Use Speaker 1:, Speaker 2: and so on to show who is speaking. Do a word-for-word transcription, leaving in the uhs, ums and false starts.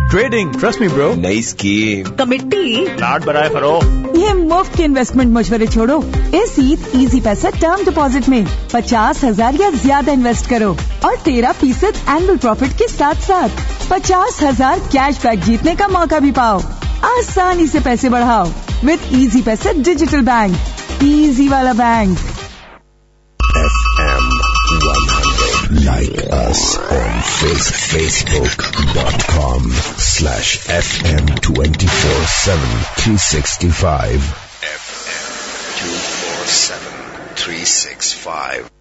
Speaker 1: Trading, trust me bro.
Speaker 2: नई scheme,
Speaker 3: committee,
Speaker 1: लाड बराए furrow.
Speaker 4: ये मुफ्त के इन्वेस्टमेंट मशवरे छोड़ो। इस ईद इजी पैसा टर्म डिपॉजिट में पचास हजार या ज्यादा इन्वेस्ट करो और तेरह फीसद एनुअल प्रॉफिट के साथ साथ पचास हजार कैश बैक जीतने का मौका भी पाओ। आसानी से पैसे बढ़ाओ विद इजी पैसा डिजिटल बैंक, इजी वाला bank.
Speaker 5: F M one hundred. Like us on face, facebook.com slash FM twenty-four seven three sixty-five. F M two four seven three six five.